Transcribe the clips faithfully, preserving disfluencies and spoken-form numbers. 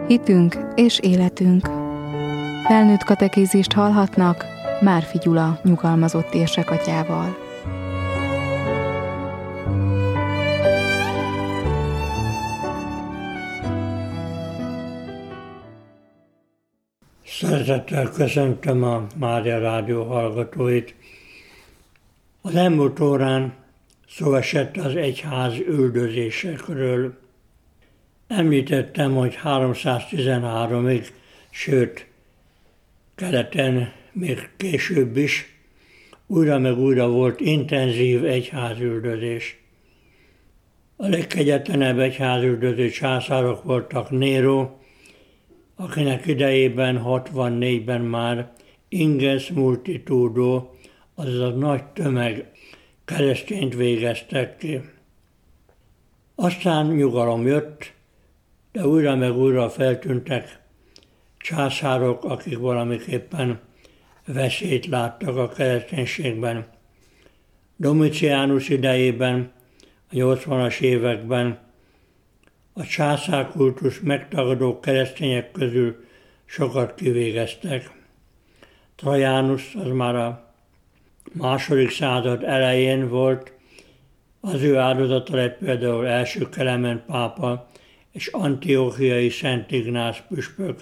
Hitünk és életünk. Felnőtt katekézist hallhatnak Márfi Gyula nyugalmazott érsekatyával. Szeretettel köszöntöm a Mária Rádió hallgatóit. Az elmúlt órán szó esett az egyház üldözésekről. Említettem, hogy háromszáztizenháromig, sőt, keleten még később is, újra meg újra volt intenzív egyházüldözés. A legkegyetlenebb egyházüldöző császárok voltak Néró, akinek idejében hatvannégyben már ingens multitudo, azaz a nagy tömeg keresztényt végeztek ki. Aztán nyugalom jött, de újra meg újra feltűntek császárok, akik valamiképpen veszélyt láttak a kereszténységben. Domitianus idejében, a nyolcvanas években a császárkultus megtagadó keresztények közül sokat kivégeztek. Trajanus az már a második század elején volt, az ő áldozata lett például első Kelemen pápa és Antiochiai Szent Ignác püspök.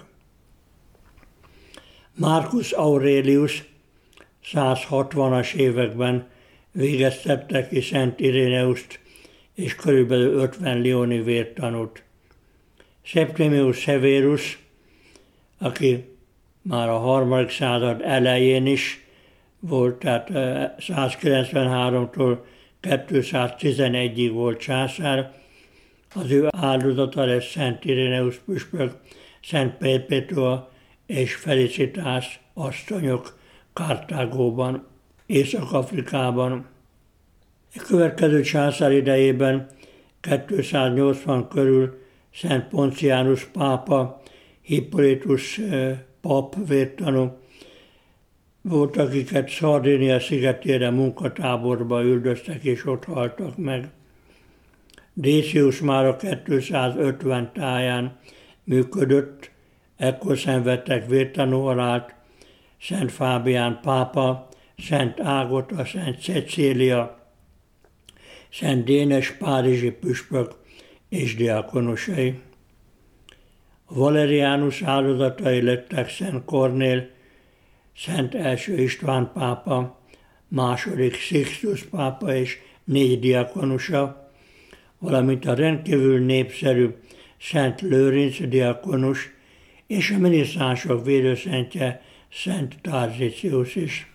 Marcus Aurelius százhatvanas években végeztette ki Szent Iréneust és körülbelül ötven lioni vértanút. Septimius Severus, aki már a harmadik század elején is volt, tehát százkilencvenháromtól kétszáztizenegyig volt császár, az ő áldozata lesz Szent Iréneus püspök, Szent Perpetua és Felicitas asszonyok Kartágóban, Észak-Afrikában. A következő császár idejében kétszáznyolcvan körül Szent Poncianus pápa, Hippolytus pap vértanú volt, akiket Szardínia szigetére munkatáborba üldöztek és ott haltak meg. Décius már a kétszázötven táján működött, ekkor szenvedtek vértanú halált Szent Fábián pápa, Szent Ágota, Szent Cecília, Szent Dénes párizsi püspök és diákonusai. Valerianus áldozatai lettek Szent Kornél, Szent első István pápa, második Sixtus pápa és négy diákonusa, valamint a rendkívül népszerű Szent Lőrinc diákonus és a minisztránsok védőszentje Szent Tarzicius is.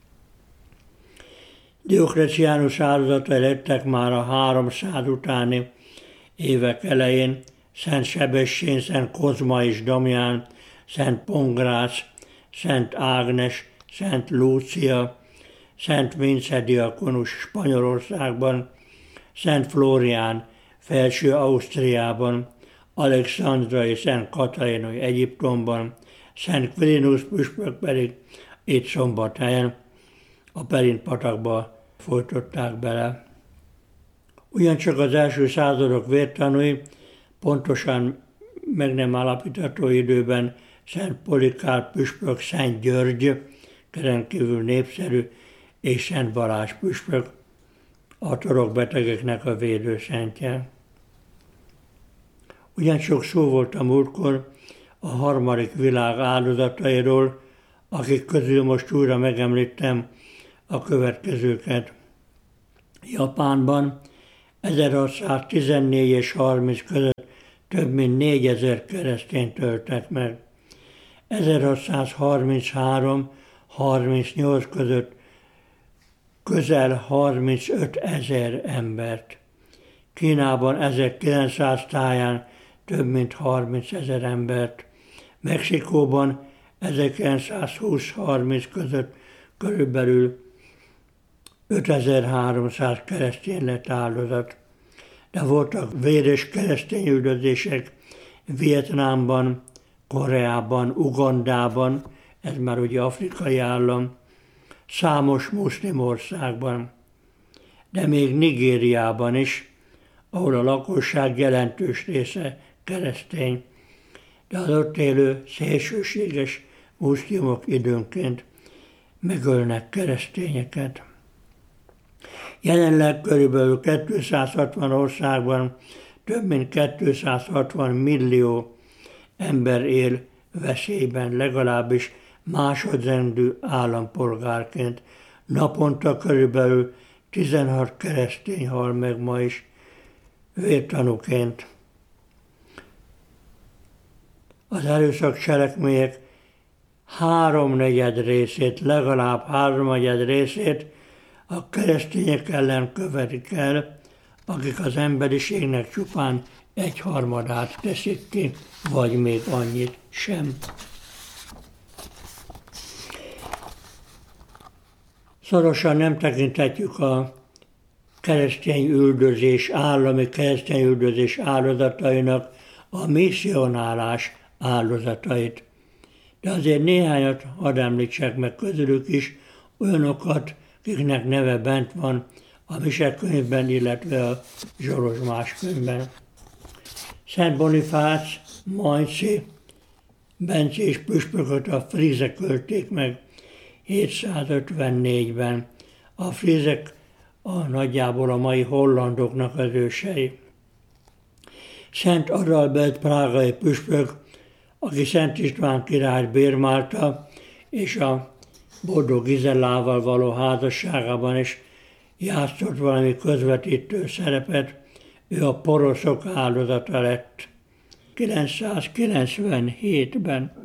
Dioklecianus áldozatai lettek már a háromszáz utáni évek elején Szent Sebestyén, Szent Kozma és Damián, Szent Pongrác, Szent Ágnes, Szent Lúcia, Szent Vince diakonus Spanyolországban, Szent Flórián felső Ausztriában, Alexandra és Szent Katalinai Egyiptomban, Szent Quirinus püspök pedig itt Szombathelyen a Perint patakba folytották bele. Ugyancsak az első századok vértanúi, pontosan meg nem állapítható időben Szent Polikárp püspök, Szent György, rendkívül népszerű, és Szent Balázs püspök, a torokbetegeknek a védőszentje. Ugyancsak szó volt a múltkor a harmadik világ áldozatairól, akik közül most újra megemlítem a következőket. Japánban ezerhatszáztizennégy és harminc között több mint négyezer keresztényt öltek meg. ezerhatszázharminchárom harmincnyolc között közel harmincötezer embert. Kínában ezerkilencszáz táján több mint harmincezer embert. Mexikóban ezerkilencszázhúsz harminc között körülbelül ötezer-háromszáz keresztény lett áldozat. De voltak véres keresztényüldözések Vietnámban, Koreában, Ugandában, ez már ugye afrikai állam, számos muszlim országban, de még Nigériában is, ahol a lakosság jelentős része keresztény. de az ott élő szélsőséges muszlimok időnként megölnek keresztényeket. Jelenleg körülbelül kétszázhatvan országban több mint kétszázhatvan millió ember él veszélyben, legalábbis másodrendű állampolgárként. Naponta körülbelül tizenhat keresztény hal meg ma is vértanúként. Az erőszak cselekmények háromnegyed részét, legalább háromnegyed részét a keresztények ellen követik el, akik az emberiségnek csupán egyharmadát teszik ki, vagy még annyit sem. Szorosan nem tekinthetjük a keresztény üldözés, állami keresztény üldözés áldozatainak a misszionálás áldozatait. De azért néhányat hadd említsek meg közülük is, olyanokat, akiknek neve bent van a Mise könyvben, illetve a Zsolozsmás könyvben. Szent Bonifác, Majci, bencés püspököt a frízek ölték meg hétszázötvennégyben. A frízek a nagyjából a mai hollandoknak az ősei. Szent Adalbert prágai püspök, aki Szent István királyt bérmálta, és a Boldog Gizellával való házasságában is játszott valami közvetítő szerepet, ő a poroszok áldozata lett kilencszázkilencvenhétben.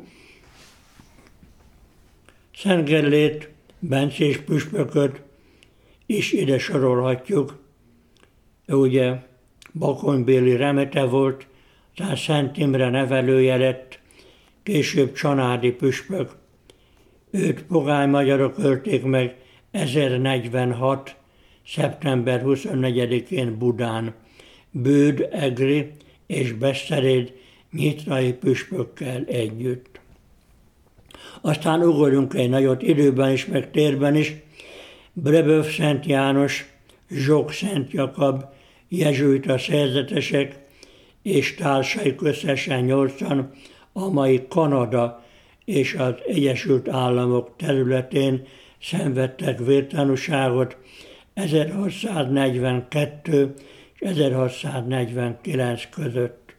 Szent Gellért, bencés püspököt is ide sorolhatjuk. Ő ugye bakonybéli remete volt, aztán Szent Imre nevelője lett, később csanádi püspök. Őt pogány magyarok ölték meg ezernegyvenhat. szeptember huszonnegyedikén Budán, Bőd, Egri és Beszteréd nyitrai püspökkel együtt. Aztán ugorjunk egy nagyot időben is, meg térben is. Breböv Szent János, Zsok Szent Jakab, jezsuita szerzetesek és társai összesen nyolcan a mai Kanada és az Egyesült Államok területén szenvedtek vértanúságot ezerhatszáznegyvenkettő és ezerhatszáznegyvenkilenc között.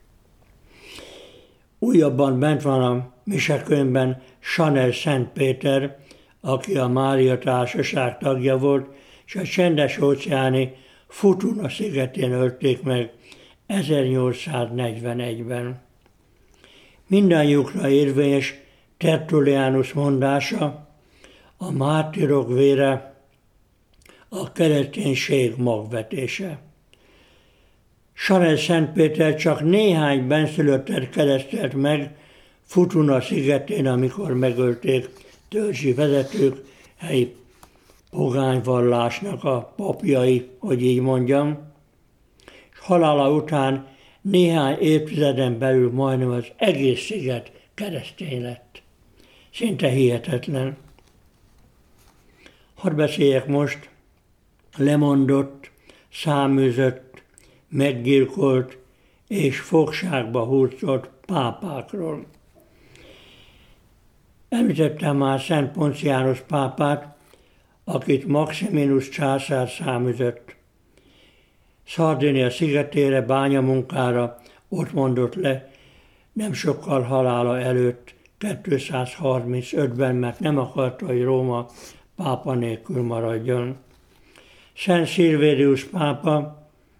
Újabban bent van a Mise könyvben Chanel Szent Péter, aki a Mária Társaság tagja volt, és a csendes-óceáni Futuna szigetén ölték meg ezernyolcszáznegyvenegyben. Mindannyiukra érvényes Tertullianus mondása, a mártírok vére a kereszténység magvetése. Chanel Szent Péter csak néhány benszülöttet keresztelt meg Futuna szigetén, amikor megölték törzsi vezetők, helyi pogányvallásnak a papjai, hogy így mondjam, és halála után néhány évtizeden belül majdnem az egész sziget keresztény lett. Szinte hihetetlen. Hadd beszéljek most lemondott, száműzött, meggyilkolt és fogságba hurcolt pápákról. Említettem már Szent Ponciánus pápát, akit Maximinus császár száműzött. Szardénia szigetére, bányamunkára ott mondott le, nem sokkal halála előtt, kétszázharmincötben, mert nem akarta, hogy Róma pápa nélkül maradjon. Szent Szilvérius pápa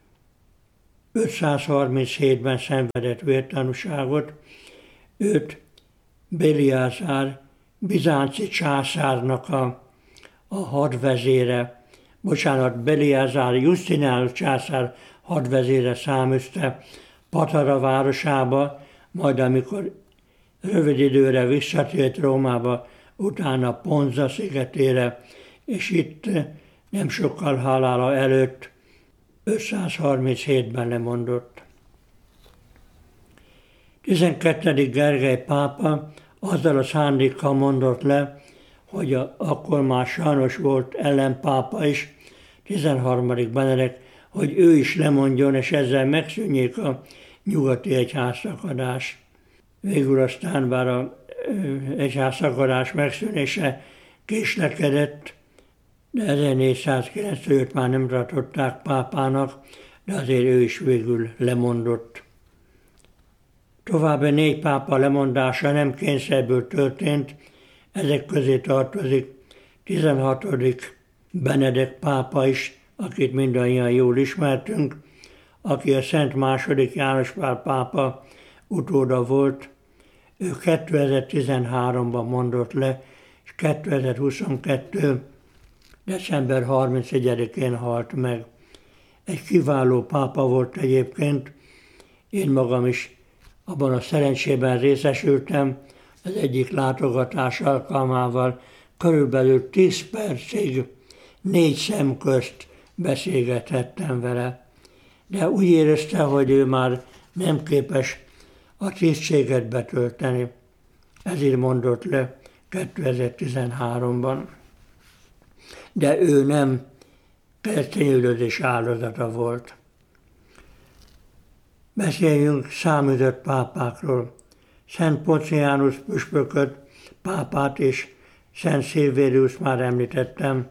ötszázharminchétben szenvedett vértanúságot, őt Béliázár, bizánci császárnak a, a hadvezére, bocsánat, Béliázár Justinánus császár hadvezére száműzte Patara városába, majd amikor rövid időre visszatért Rómába, utána Ponza szigetére, és itt nem sokkal halála előtt ötszázharminchétben lemondott. tizenkettedik Gergely pápa azzal a szándékkal mondott le, hogy a, akkor már sajnos volt ellenpápa is, tizenharmadik Benedek, hogy ő is lemondjon, és ezzel megszűnjék a nyugati egyházszakadás. végül aztán bár a egyházszakadás megszűnése késlekedett, de ezernégyszázkilencvenöt már nem tartották pápának, de azért ő is végül lemondott. További négy pápa lemondása nem kényszerből történt, ezek közé tartozik tizenhatodik Benedek pápa is, akit mindannyian jól ismertünk, aki a Szent második János Pál pápa utóda volt. Ő kétezer-tizenháromban mondott le, és kétezer-huszonkettő. december harmincegyedikén halt meg. Egy kiváló pápa volt egyébként, én magam is abban a szerencsében részesültem, az egyik látogatás alkalmával körülbelül tíz percig négy szem közt beszélgethettem vele. De úgy érezte, hogy ő már nem képes a tisztséget betölteni. Ezért mondott le kétezer-tizenháromban. De ő nem keresztényüldözés áldozata volt. Beszéljünk száműzött pápákról. Szent Poncianus püspököt, pápát és Szent Szilvérius már említettem.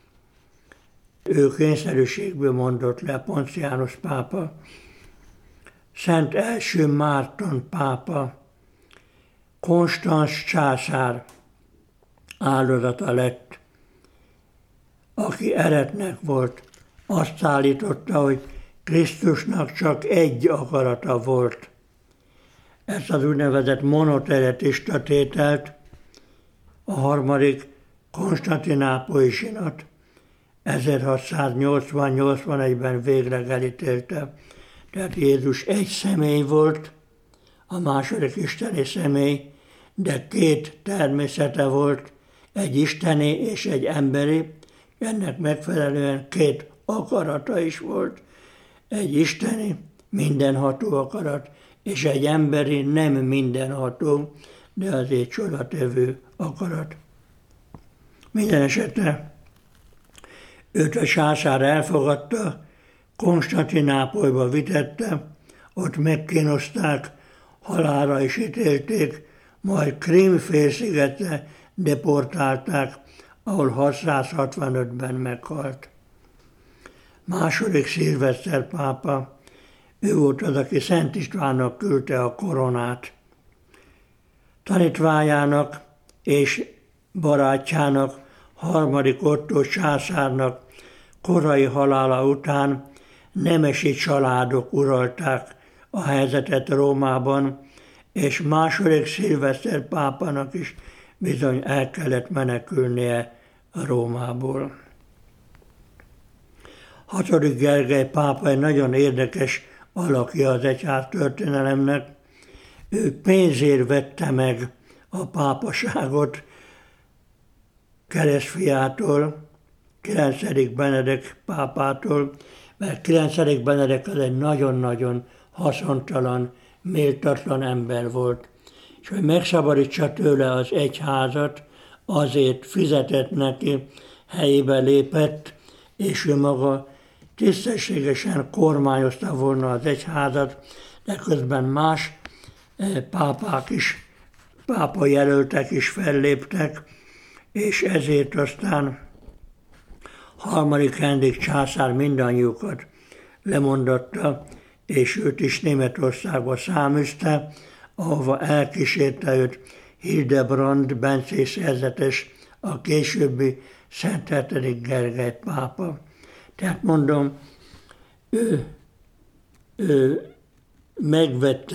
Ő kényszerűségből mondott le, Poncianus pápa. Szent első Márton pápa, Konstans császár áldozata lett, aki eretnek volt. Azt állította, hogy Krisztusnak csak egy akarata volt. Ezt az úgynevezett monoteretista tételt a harmadik konstantinápolyi zsinat ezerhatszáznyolcvan-nyolcvanegyben végleg elítélte. Tehát Jézus egy személy volt, a második isteni személy, de két természete volt, egy isteni és egy emberi, ennek megfelelően két akarata is volt. Egy isteni, mindenható akarat, és egy emberi, nem mindenható, de azért csodatevő akarat. Minden esetre őt a császár elfogadta, Konstantinápolyba vitette, ott megkínozták, halálra is ítélték, majd Krím félszigetre deportálták, ahol hatszázhatvanötben meghalt. Második Szilveszter pápa, ő volt az, aki Szent Istvánnak küldte a koronát. Tanítványának és barátjának, harmadik Ottó császárnak korai halála után nemesi családok uralták a helyzetet Rómában, és második Szilveszter pápának is bizony el kellett menekülnie Rómából. Hatodik Gergely pápa egy nagyon érdekes alakja az egyház történelemnek. Ő pénzért vette meg a pápaságot keresztfiától, kilencedik Benedek pápától, mert kilencedik Benedek az egy nagyon-nagyon haszontalan, méltatlan ember volt. És hogy megszabadítsa tőle az egyházat, azért fizetett neki, helyébe lépett, és ő maga tisztességesen kormányozta volna az egyházat, de közben más pápák is, pápa jelöltek is felléptek, és ezért aztán harmadik Henrik császár mindannyiukat lemondatta, és őt is Németországba száműzte, ahova elkísérte őt Hildebrand bencés szerzetes, a későbbi Szent hetedik Gergely pápa. Tehát mondom, ő, ő megvette